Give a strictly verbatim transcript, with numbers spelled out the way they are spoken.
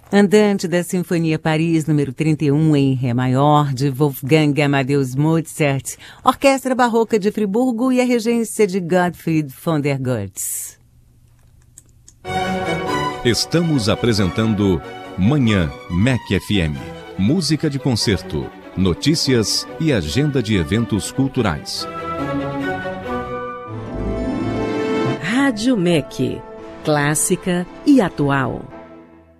Andante da Sinfonia Paris, número trinta e um, em Ré maior, de Wolfgang Amadeus Mozart, Orquestra Barroca de Friburgo e a regência de Gottfried von der Goltz. Estamos apresentando Manhã M E C F M. Música de concerto, notícias e agenda de eventos culturais. Rádio M E C, clássica e atual.